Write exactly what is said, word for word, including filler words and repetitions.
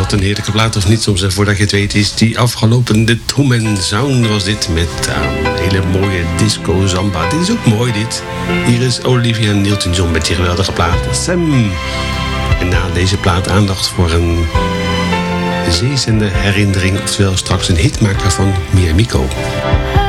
het een heerlijke plaat of niet soms. En voordat je het weet is die afgelopen. De Tom and Sound was dit met uh, een hele mooie disco zamba. Dit is ook mooi dit. Hier is Olivia Newton-John met die geweldige plaat Sam. En na deze plaat aandacht voor een zeezende herinnering. Oftewel straks een hitmaker van Mia Miko.